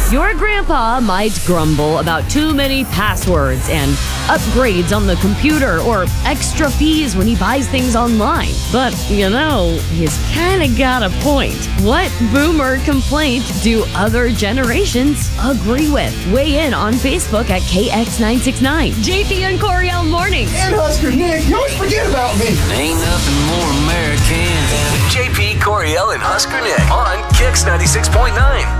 Your grandpa might grumble about too many passwords and upgrades on the computer or extra fees when he buys things online. But, he's kind of got a point. What boomer complaint do other generations agree with? Weigh in on Facebook at KX969. JP and Coriel Mornings. And Husker Nick, you always forget about me. Ain't nothing more American than JP, Coriel, and Husker Nick on KX 96.9.